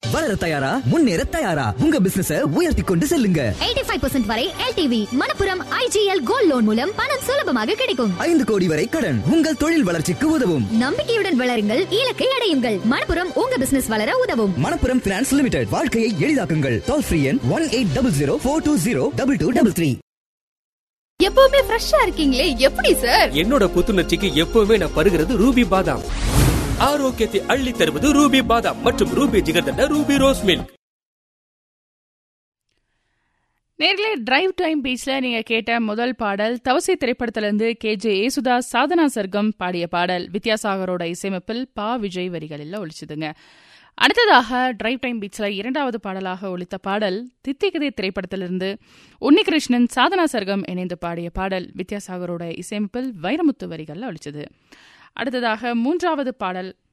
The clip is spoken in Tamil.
வளர தயாரா, முன்னேற தயாரா, உங்க பிசினஸ உயர்த்தி கொண்டு செல்லுங்க. 85% வரை LTV. Manappuram IGL gold loan மூலம் பணம் சுலபமாக கிடைக்கும். 5 கோடி வரை கடன் உங்கள் தொழில் வளர்ச்சிக்கு உதவும். நம்பிக்கையுடன் வளருங்கள், இலக்கை அடையுங்கள். மணப்புரம் உங்க பிசினஸ் வளர உதவும். Manappuram finance limited. வாழ்க்கையை எளிதாக்குங்கள். டோல் ஃப்ரீ எண் 1800 420 2233. எப்பவுமே ஃப்ரெஷ்ஷா இருக்கீங்களே, எப்படி சார்? என்னோட புத்துணர்ச்சிக்கு எப்பவுமே நான் பருகிறது ரூபி பாதாம். ஆரோக்கியத்தை அள்ளி தருவது ரூபி பாதாம் மற்றும் Ruby jigarthanda Ruby rose milk. நேர்களே, டிரைவ் டைம் பீச்ல நீங்க கேட்ட முதல் பாடல் தவசி திரைப்படத்திலிருந்து KJ யேசுதாஸ், சாதனா சர்க்கம் பாடிய பாடல். வித்யாசாகரோட இசையமைப்பில் பா விஜய் வரிகளில் ஒழிச்சுதுங்க. அடுத்ததாக டிரைவ் டைம் பீச்ல இரண்டாவது பாடலாக ஒலித்த பாடல் தித்திகதை திரைப்படத்திலிருந்து உன்னிகிருஷ்ணன், சாதனா சர்க்கம் இணைந்து பாடிய பாடல். வித்யாசாகரோட இசையமைப்பில் வைரமுத்து வரிகளில் ஒழிச்சது. அடுத்ததாக மூன்றாவது பாடல்